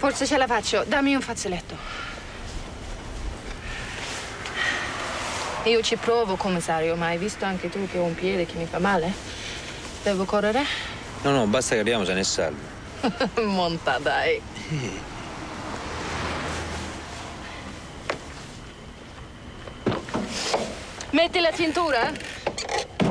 Forse ce la faccio. Dammi un fazzoletto. Io ci provo, commissario, ma hai visto anche tu che ho un piede che mi fa male? Devo correre? No, basta che arriviamo, se ne salvo. Monta, dai. Metti la cintura?